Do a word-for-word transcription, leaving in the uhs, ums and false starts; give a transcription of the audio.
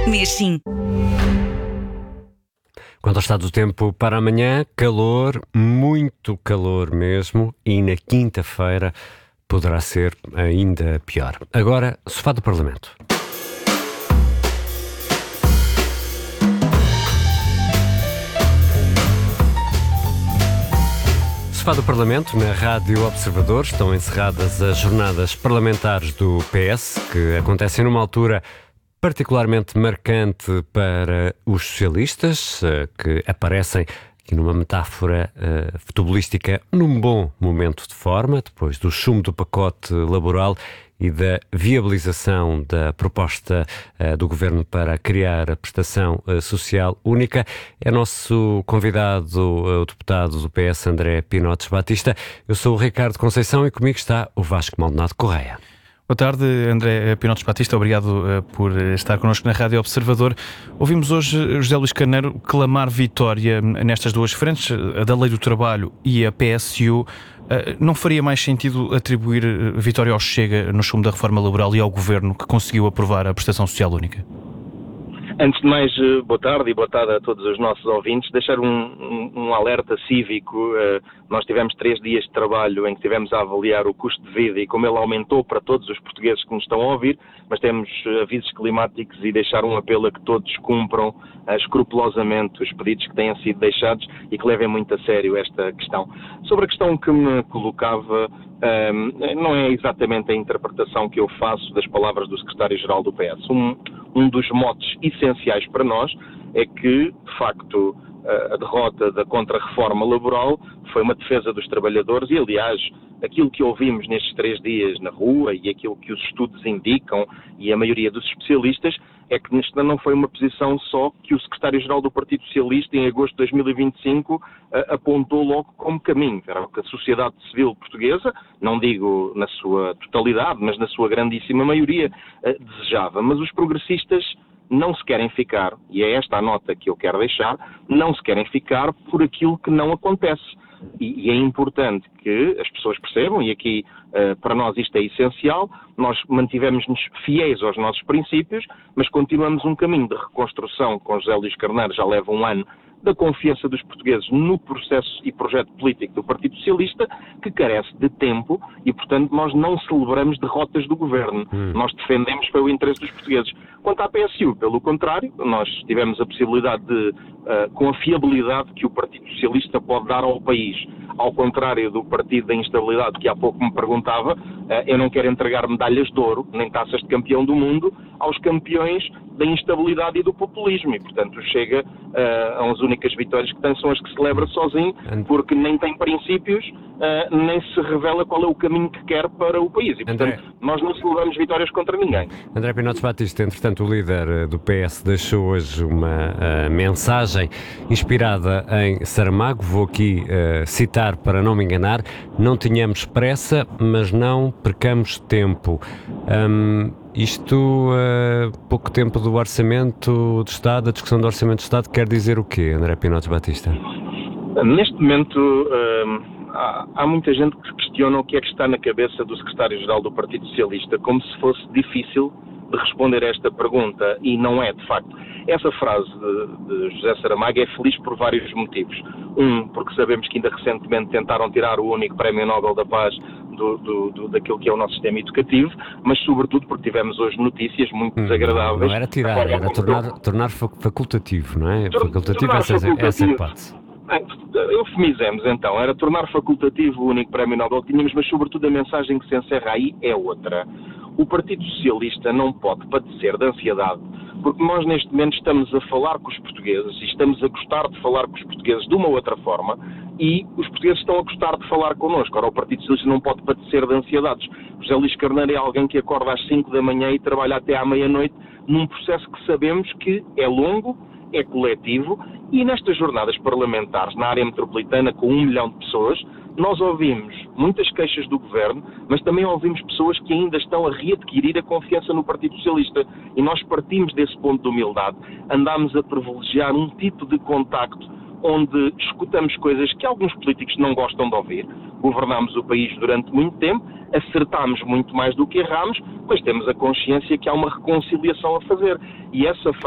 Mês sim. Quanto ao estado do tempo para amanhã, calor, muito calor mesmo, e na quinta-feira poderá ser ainda pior. Agora, sofá do Parlamento. Sofá do Parlamento, na Rádio Observador, estão encerradas as jornadas parlamentares do P S, que acontecem numa altura particularmente marcante para os socialistas, que aparecem aqui numa metáfora uh, futebolística num bom momento de forma, depois do chumbo do pacote laboral e da viabilização da proposta uh, do Governo para criar a prestação uh, social única. É nosso convidado, uh, o deputado do P S, André Pinotes Batista. Eu sou o Ricardo Conceição e comigo está o Vasco Maldonado Correia. Boa tarde, André Pinotes Batista, obrigado uh, por estar connosco na Rádio Observador. Ouvimos hoje José Luís Carneiro clamar vitória nestas duas frentes, a da Lei do Trabalho e a P S U. Uh, não faria mais sentido atribuir vitória ao Chega no chumbo da reforma laboral e ao Governo que conseguiu aprovar a prestação social única? Antes de mais, boa tarde e boa tarde a todos os nossos ouvintes. Deixar um, um, um alerta cívico. Uh, nós tivemos três dias de trabalho em que tivemos a avaliar o custo de vida e como ele aumentou para todos os portugueses que nos estão a ouvir, mas temos avisos climáticos e deixar um apelo a que todos cumpram uh, escrupulosamente os pedidos que tenham sido deixados e que levem muito a sério esta questão. Sobre a questão que me colocava, um, não é exatamente a interpretação que eu faço das palavras do secretário-geral do P S. Um, um dos motes essenciais para nós é que, de facto, a derrota da contra-reforma laboral foi uma defesa dos trabalhadores e, aliás, aquilo que ouvimos nestes três dias na rua e aquilo que os estudos indicam e a maioria dos especialistas é que nesta não foi uma posição só que o secretário-geral do Partido Socialista em agosto de dois mil e vinte e cinco apontou logo como caminho. Era o que a sociedade civil portuguesa, não digo na sua totalidade, mas na sua grandíssima maioria, desejava. Mas os progressistas não se querem ficar, e é esta a nota que eu quero deixar, não se querem ficar por aquilo que não acontece. E, e é importante que as pessoas percebam, e aqui uh, para nós isto é essencial, nós mantivemos-nos fiéis aos nossos princípios, mas continuamos um caminho de reconstrução com José Luís Carneiro, já leva um ano, da confiança dos portugueses no processo e projeto político do Partido Socialista, que carece de tempo e, portanto, nós não celebramos derrotas do Governo. Hum. Nós defendemos pelo interesse dos portugueses. Quanto à P S U, pelo contrário, nós tivemos a possibilidade de, uh, com a fiabilidade que o Partido Socialista pode dar ao país, ao contrário do Partido da Instabilidade, que há pouco me perguntava, uh, eu não quero entregar medalhas de ouro, nem taças de campeão do mundo, aos campeões da instabilidade e do populismo. E, portanto, chega uh, às únicas vitórias que tem são as que celebra sozinho, porque nem tem princípios, uh, nem se revela qual é o caminho que quer para o país. E, portanto, André, nós não celebramos vitórias contra ninguém. André Pinotes Batista, entretanto, o líder do P S deixou hoje uma uh, mensagem inspirada em Saramago. Vou aqui uh, citar para não me enganar: não tínhamos pressa, mas não percamos tempo. Um, Isto, uh, pouco tempo do Orçamento de Estado, a discussão do Orçamento de Estado, quer dizer o quê, André Pinotes Batista? Neste momento, uh, há, há muita gente que questiona o que é que está na cabeça do secretário-geral do Partido Socialista, como se fosse difícil de responder a esta pergunta, e não é, de facto. Essa frase de, de José Saramago é feliz por vários motivos. Um, porque sabemos que ainda recentemente tentaram tirar o único Prémio Nobel da Paz do, do, do, daquilo que é o nosso sistema educativo, mas sobretudo porque tivemos hoje notícias muito desagradáveis. Não, não era tirar, Agora, era tornar, tornar facultativo, não é? Facultativo essa, essa hipótese. Eufemizemos então, era tornar facultativo o único Prémio Nobel que tínhamos, mas sobretudo a mensagem que se encerra aí é outra. O Partido Socialista não pode padecer de ansiedade, porque nós neste momento estamos a falar com os portugueses e estamos a gostar de falar com os portugueses de uma outra forma e os portugueses estão a gostar de falar connosco. Ora, o Partido Socialista não pode padecer de ansiedades. José Luís Carneiro é alguém que acorda às cinco da manhã e trabalha até à meia-noite num processo que sabemos que é longo, é coletivo, e nestas jornadas parlamentares na área metropolitana com um milhão de pessoas, nós ouvimos muitas queixas do Governo, mas também ouvimos pessoas que ainda estão a readquirir a confiança no Partido Socialista. E nós partimos desse ponto de humildade. Andámos a privilegiar um tipo de contacto onde escutamos coisas que alguns políticos não gostam de ouvir. Governámos o país durante muito tempo, acertámos muito mais do que errámos, mas temos a consciência que há uma reconciliação a fazer. E essa